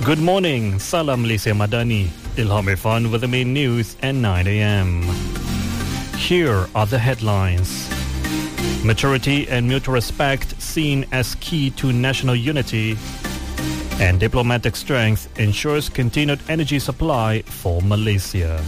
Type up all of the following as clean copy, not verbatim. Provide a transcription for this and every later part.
Good morning, Salam Malaysia Madani. Ilham Irfan with the main news at 9 a.m. Here are the headlines. Maturity and mutual respect seen as key to national unity, and diplomatic strength ensures continued energy supply for Malaysia.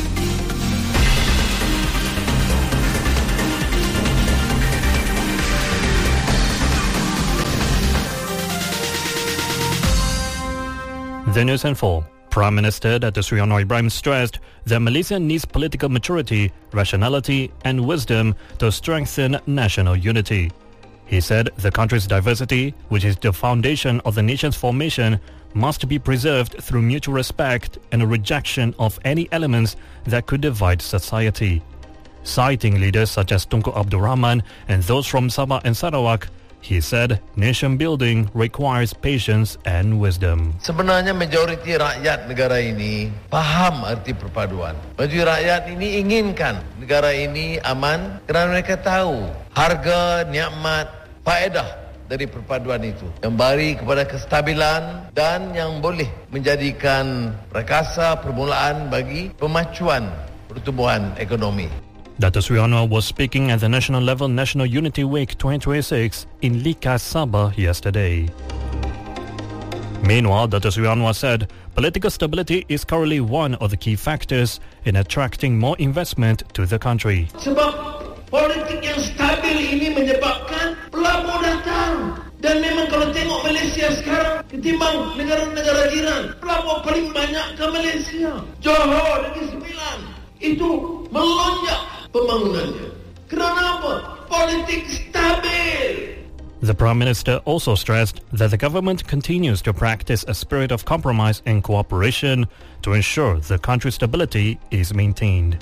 The news in full. Prime Minister Datuk Seri Anwar Ibrahim stressed that Malaysia needs political maturity, rationality and wisdom to strengthen national unity. He said the country's diversity, which is the foundation of the nation's formation, must be preserved through mutual respect and a rejection of any elements that could divide society. Citing leaders such as Tunku Abdul Rahman and those from Sabah and Sarawak, he said nation building requires patience and wisdom. Sebenarnya majoriti rakyat negara ini faham arti perpaduan. Majoriti rakyat ini inginkan negara ini aman kerana mereka tahu harga, nikmat, faedah dari perpaduan itu yang beri kepada kestabilan dan yang boleh menjadikan prakasa permulaan bagi pemacuan pertumbuhan ekonomi. Datuk Seri Anwar was speaking at the National Level National Unity Week 2026 in Likas, Sabah yesterday. Meanwhile, Datuk Seri Anwar said political stability is currently one of the key factors in attracting more investment to the country. Sebab politik yang stabil ini menyebabkan pelabur datang. Dan memang kalau tengok Malaysia sekarang ketimbang negara-negara jiran, pelabur paling banyak ke Malaysia. Johor Negeri Sembilan itu melonjak pembangunannya. Kerana apa? Politik stabil. The Prime Minister also stressed that the government continues to practice a spirit of compromise and cooperation to ensure the country's stability is maintained.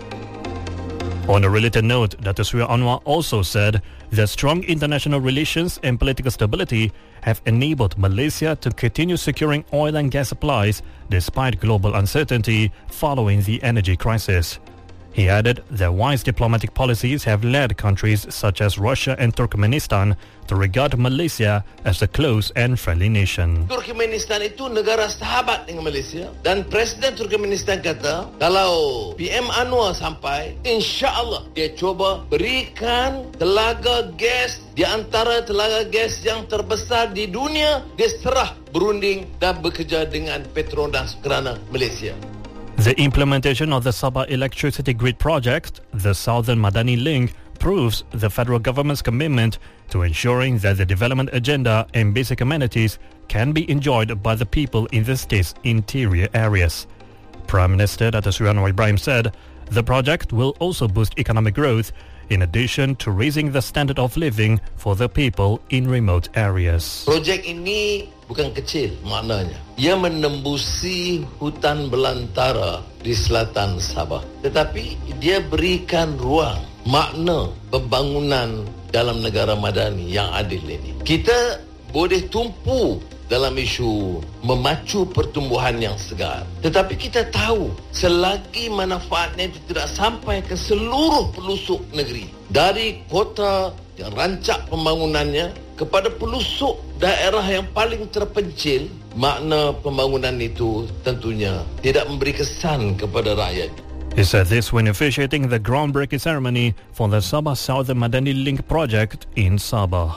On a related note, Datuk Seri Anwar also said that strong international relations and political stability have enabled Malaysia to continue securing oil and gas supplies despite global uncertainty following the energy crisis. He added that wise diplomatic policies have led countries such as Russia and Turkmenistan to regard Malaysia as a close and friendly nation. Turkmenistan itu negara sahabat dengan Malaysia dan Presiden Turkmenistan kata kalau PM Anwar sampai, insya-Allah dia cuba berikan telaga gas di antara telaga gas yang terbesar di dunia, dia serah berunding dan bekerja dengan Petronas kerana Malaysia. The implementation of the Sabah Electricity Grid project, the Southern Madani Link, proves the federal government's commitment to ensuring that the development agenda and basic amenities can be enjoyed by the people in the state's interior areas. Prime Minister Datuk Seri Anwar Ibrahim said the project will also boost economic growth in addition to raising the standard of living for the people in remote areas. Projek ini bukan kecil maknanya. Ia menembusi hutan belantara di selatan Sabah. Tetapi dia berikan ruang, makna pembangunan dalam negara madani yang adil ini. Kita boleh tumpu dalam isu memacu pertumbuhan yang segar. Tetapi kita tahu selagi manfaatnya itu tidak sampai ke seluruh pelosok negeri, dari kota yang rancak pembangunannya kepada pelosok daerah yang paling terpencil, makna pembangunan itu tentunya tidak memberi kesan kepada rakyat. He said this when officiating the groundbreaking ceremony for the Sabah Southern Madani Link project in Sabah.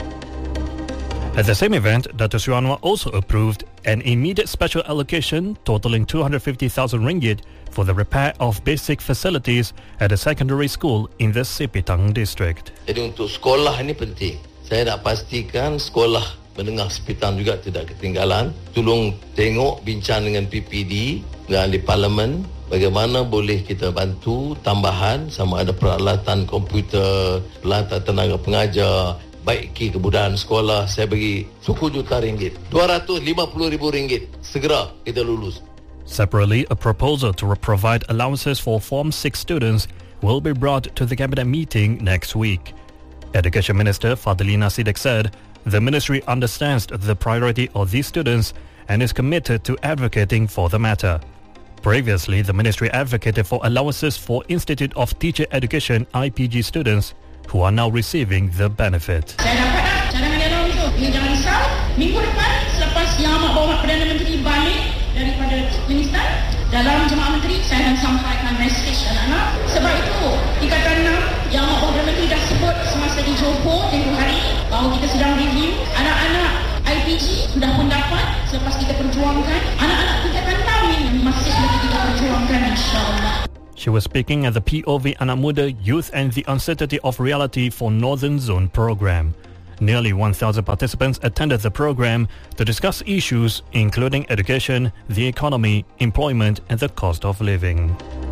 At the same event, Datuk Seri Anwar also approved an immediate special allocation totaling 250,000 ringgit for the repair of basic facilities at a secondary school in the Sipitang district. Jadi untuk sekolah ini penting. Saya nak pastikan sekolah menengah Sipitang juga tidak ketinggalan. Tolong tengok, bincang dengan PPD dan di Parlimen bagaimana boleh kita bantu tambahan sama ada peralatan komputer, peralatan tenaga pengajar, baiki kebudayaan sekolah. Saya bagi RM10 juta, RM250,000 segera kita lulus. Separately, a proposal to provide allowances for Form 6 students will be brought to the cabinet meeting next week. Education Minister Fadlina Siddiq said the ministry understands the priority of these students and is committed to advocating for the matter. Previously, the ministry advocated for allowances for Institute of Teacher Education IPG students who are now receiving the benefit. Saya dapat cadangan dia tu. Jangan risau. Minggu depan selepas yang amat bawa Pak Perdana Menteri balik daripada Turkmenistan, dalam jemaah menteri saya akan sampaikan mesej anak-anak. Sebab itu Ikatan 6 yang Pak Perdana Menteri dah sebut semasa di Johor tempoh hari bahawa kita sedang review anak-anak IPG sudah pun dapat selepas kita perjuangkan. Anak-anak tingkatan 6 ini masih lagi kita perjuangkan, insyaAllah. She was speaking at the POV Anak Muda Youth and the Uncertainty of Reality for Northern Zone program. Nearly 1,000 participants attended the program to discuss issues including education, the economy, employment and the cost of living.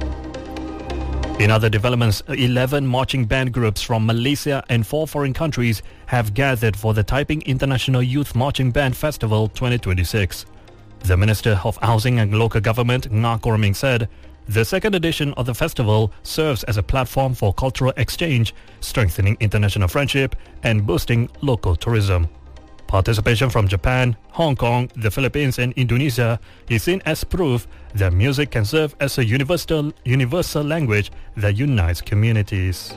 In other developments, 11 marching band groups from Malaysia and 4 foreign countries have gathered for the Taiping International Youth Marching Band Festival 2026. The Minister of Housing and Local Government, Nga Korming, said the second edition of the festival serves as a platform for cultural exchange, strengthening international friendship and boosting local tourism. Participation from Japan, Hong Kong, the Philippines and Indonesia is seen as proof that music can serve as a universal language that unites communities.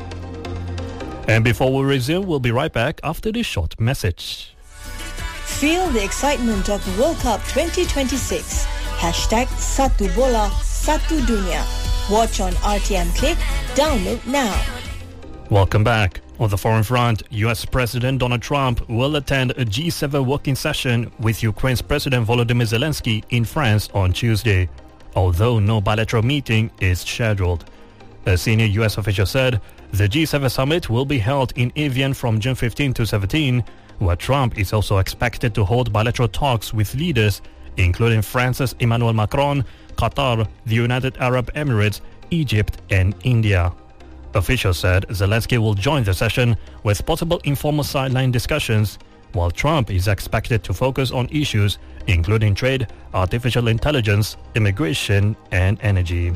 And before we resume, we'll be right back after this short message. Feel the excitement of World Cup 2026. #Satu Bola, Satu Dunia. Watch on RTM Click. Download now. Welcome back. On the foreign front, US President Donald Trump will attend a G7 working session with Ukraine's President Volodymyr Zelensky in France on Tuesday, although no bilateral meeting is scheduled. A senior US official said the G7 summit will be held in Evian from June 15 to 17, where Trump is also expected to hold bilateral talks with leaders including France's Emmanuel Macron, Qatar, the United Arab Emirates, Egypt and India. Officials said Zelensky will join the session with possible informal sideline discussions, while Trump is expected to focus on issues including trade, artificial intelligence, immigration and energy.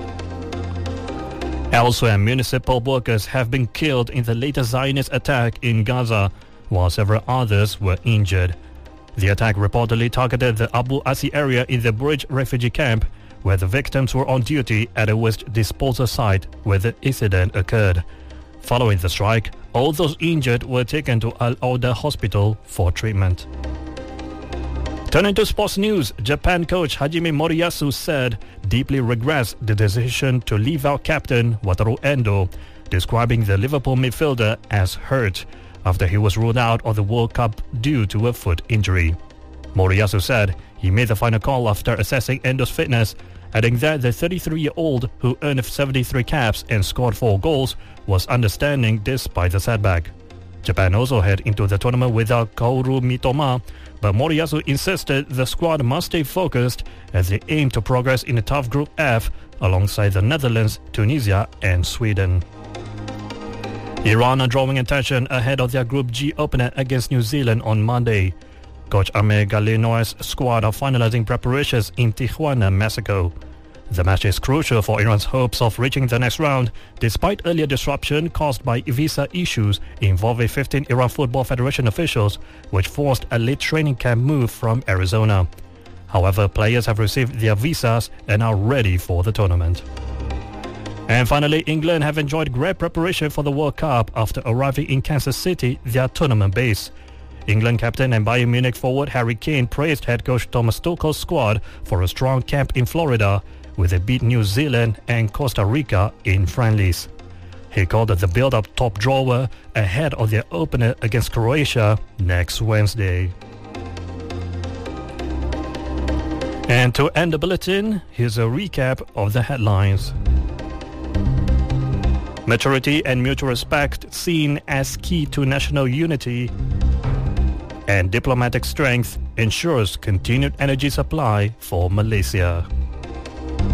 Elsewhere, municipal workers have been killed in the latest Zionist attack in Gaza, while several others were injured. The attack reportedly targeted the Abu Asi area in the Burej refugee camp, where the victims were on duty at a waste disposal site where the incident occurred. Following the strike, all those injured were taken to Al-Auda Hospital for treatment. Turning to sports news, Japan coach Hajime Moriyasu said deeply regrets the decision to leave out captain Wataru Endo, describing the Liverpool midfielder as hurt after he was ruled out of the World Cup due to a foot injury. Moriyasu said he made the final call after assessing Endo's fitness, adding that the 33-year-old who earned 73 caps and scored 4 goals was understanding despite the setback. Japan also head into the tournament without Kaoru Mitoma, but Moriyasu insisted the squad must stay focused as they aim to progress in the tough Group F alongside the Netherlands, Tunisia and Sweden. Iran are drawing attention ahead of their Group G opener against New Zealand on Monday. Coach Amir Galeno's squad are finalizing preparations in Tijuana, Mexico. The match is crucial for Iran's hopes of reaching the next round, despite earlier disruption caused by visa issues involving 15 Iran Football Federation officials, which forced a late training camp move from Arizona. However, players have received their visas and are ready for the tournament. And finally, England have enjoyed great preparation for the World Cup after arriving in Kansas City, their tournament base. England captain and Bayern Munich forward Harry Kane praised head coach Thomas Tuchel's squad for a strong camp in Florida, where they beat New Zealand and Costa Rica in friendlies. He called it the build-up top drawer ahead of their opener against Croatia next Wednesday. And to end the bulletin, here's a recap of the headlines. Maturity and mutual respect seen as key to national unity, and diplomatic strength ensures continued energy supply for Malaysia.